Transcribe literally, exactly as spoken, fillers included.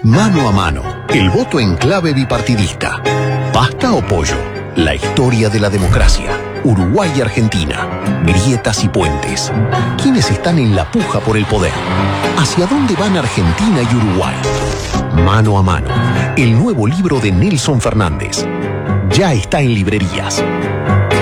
Mano a mano, el voto en clave bipartidista. ¿Pasta o pollo? La historia de la democracia. Uruguay y Argentina. Grietas y puentes. ¿Quiénes están en la puja por el poder? ¿Hacia dónde van Argentina y Uruguay? Mano a mano, el nuevo libro de Nelson Fernández. Ya está en librerías.